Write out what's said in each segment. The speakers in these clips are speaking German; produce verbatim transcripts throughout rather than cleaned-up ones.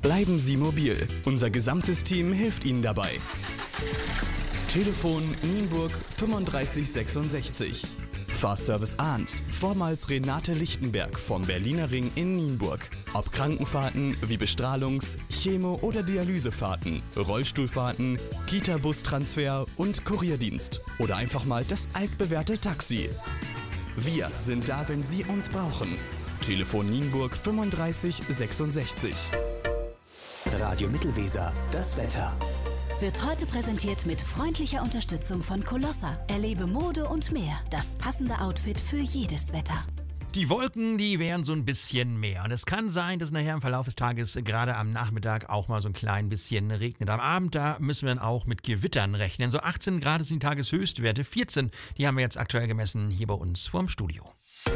Bleiben Sie mobil. Unser gesamtes Team hilft Ihnen dabei. Telefon Nienburg fünfunddreißig sechsundsechzig. Fahrservice Arndt, vormals Renate Lichtenberg vom Berliner Ring in Nienburg. Ob Krankenfahrten wie Bestrahlungs-, Chemo- oder Dialysefahrten, Rollstuhlfahrten, Kita-Bustransfer und Kurierdienst. Oder einfach mal das altbewährte Taxi. Wir sind da, wenn Sie uns brauchen. Telefon Nienburg fünfunddreißig sechsundsechzig. Radio Mittelweser, das Wetter. Wird heute präsentiert mit freundlicher Unterstützung von Colossa. Erlebe Mode und mehr. Das passende Outfit für jedes Wetter. Die Wolken, die wären so ein bisschen mehr. Und es kann sein, dass nachher im Verlauf des Tages gerade am Nachmittag auch mal so ein klein bisschen regnet. Am Abend, da müssen wir dann auch mit Gewittern rechnen. So achtzehn Grad sind die Tageshöchstwerte. vierzehn, die haben wir jetzt aktuell gemessen hier bei uns vorm Studio.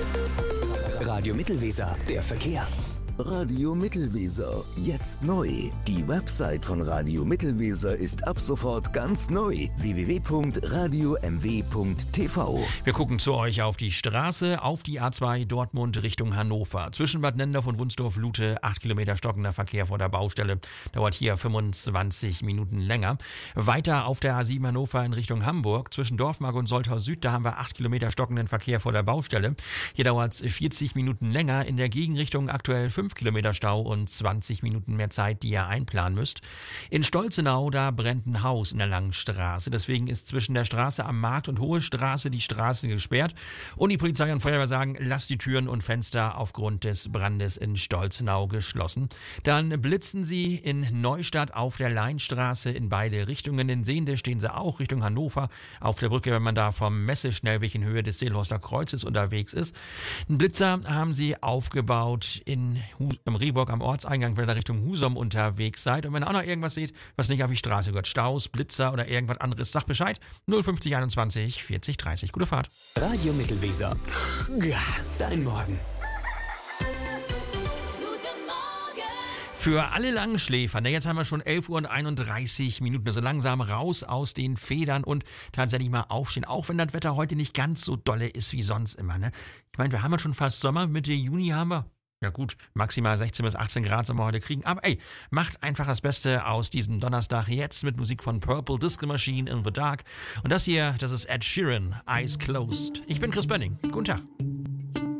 Radio Mittelweser, der Verkehr. Radio Mittelweser, jetzt neu. Die Website von Radio Mittelweser ist ab sofort ganz neu. w w w punkt radio m w punkt t v. Wir gucken zu euch auf die Straße, auf die A zwei Dortmund Richtung Hannover. Zwischen Bad Nendorf und Wunsdorf-Lute, acht Kilometer stockender Verkehr vor der Baustelle. Dauert hier fünfundzwanzig Minuten länger. Weiter auf der A sieben Hannover in Richtung Hamburg. Zwischen Dorfmark und Soltau Süd, da haben wir acht Kilometer stockenden Verkehr vor der Baustelle. Hier dauert es vierzig Minuten länger. In der Gegenrichtung aktuell fünf Kilometer Stau und zwanzig Minuten mehr Zeit, die ihr einplanen müsst. In Stolzenau, da brennt ein Haus in der langen Straße. Deswegen ist zwischen der Straße am Markt und Hohe Straße die Straße gesperrt. Und die Polizei und Feuerwehr sagen, lasst die Türen und Fenster aufgrund des Brandes in Stolzenau geschlossen. Dann blitzen sie in Neustadt auf der Leinstraße in beide Richtungen. In Sehnde stehen sie auch Richtung Hannover auf der Brücke, wenn man da vom Messeschnellweg in Höhe des Seelhorster Kreuzes unterwegs ist. Einen Blitzer haben sie aufgebaut in im Rehburg am Ortseingang, wenn ihr Richtung Husum unterwegs seid. Und wenn ihr auch noch irgendwas seht, was nicht auf die Straße gehört, Staus, Blitzer oder irgendwas anderes, sagt Bescheid. null fünfzig einundzwanzig vierzig dreißig. Gute Fahrt. Radio Mittelweser. Ja, dein Morgen. Für alle Langschläfer, ne, jetzt haben wir schon elf Uhr und einunddreißig Minuten, also langsam raus aus den Federn und tatsächlich mal aufstehen, auch wenn das Wetter heute nicht ganz so dolle ist wie sonst immer. Ne? Ich meine, wir haben ja schon fast Sommer, Mitte Juni haben wir. Ja gut, maximal sechzehn bis achtzehn Grad sollen wir heute kriegen. Aber ey, macht einfach das Beste aus diesem Donnerstag jetzt mit Musik von Purple Disco Machine in the Dark. Und das hier, das ist Ed Sheeran, Eyes Closed. Ich bin Chris Bönning. Guten Tag.